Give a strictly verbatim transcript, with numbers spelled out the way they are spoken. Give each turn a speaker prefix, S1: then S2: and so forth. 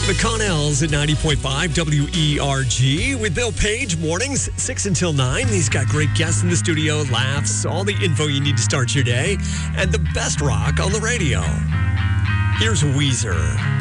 S1: McConnell's at ninety point five W E R G with Bill Page, mornings six until nine. He's got great guests in the studio, laughs, all the info you need to start your day, and the best rock on the radio. Here's Weezer.